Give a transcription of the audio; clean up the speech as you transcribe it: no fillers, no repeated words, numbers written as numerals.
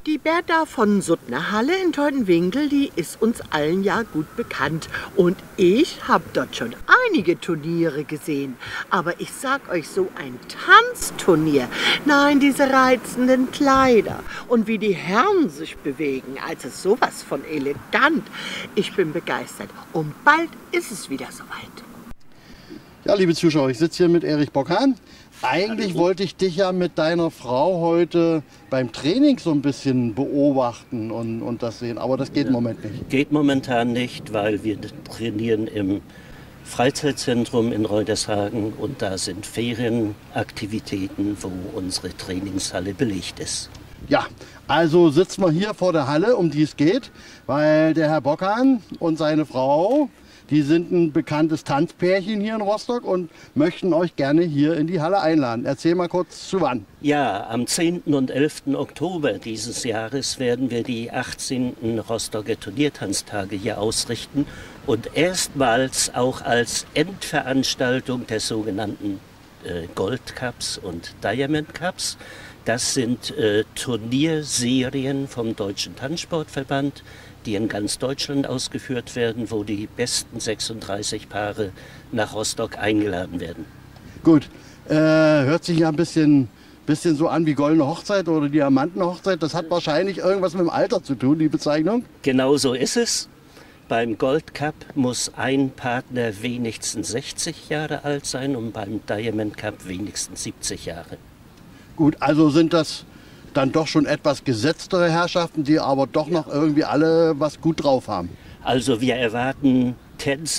Die Bertha von Suttnerhalle in Teutenwinkel, die ist uns allen ja gut bekannt. Und ich habe dort schon einige Turniere gesehen. Aber ich sag euch, so ein Tanzturnier, nein, diese reizenden Kleider und wie die Herren sich bewegen, also sowas von elegant. Ich bin begeistert und bald ist es wieder soweit. Ja, liebe Zuschauer, ich sitze hier mit Erich Bockhahn. Eigentlich wollte ich dich ja mit deiner Frau heute beim Training so ein bisschen beobachten und das sehen, aber das geht im Moment nicht. Geht momentan nicht, weil wir trainieren im Freizeitzentrum in Reutershagen und da sind Ferienaktivitäten, wo unsere Trainingshalle belegt ist. Ja, also sitzen wir hier vor der Halle, um die es geht, weil der Herr Bockhahn und seine Frau, die sind ein bekanntes Tanzpärchen hier in Rostock und möchten euch gerne hier in die Halle einladen. Erzähl mal kurz zu wann. Ja, am 10. und 11. Oktober dieses Jahres werden wir die 18. Rostocker Turniertanztage hier ausrichten und erstmals auch als Endveranstaltung der sogenannten Gold Cups und Diamond Cups. Das sind Turnierserien vom Deutschen Tanzsportverband, die in ganz Deutschland ausgeführt werden, wo die besten 36 Paare nach Rostock eingeladen werden. Gut, hört sich ja ein bisschen so an wie Goldene Hochzeit oder Diamantenhochzeit. Das hat wahrscheinlich irgendwas mit dem Alter zu tun, die Bezeichnung. Genau so ist es. Beim Gold Cup muss ein Partner wenigstens 60 Jahre alt sein und beim Diamond Cup wenigstens 70 Jahre. Gut, also sind das dann doch schon etwas gesetztere Herrschaften, die aber doch noch irgendwie alle was gut drauf haben. Also wir erwarten Tänze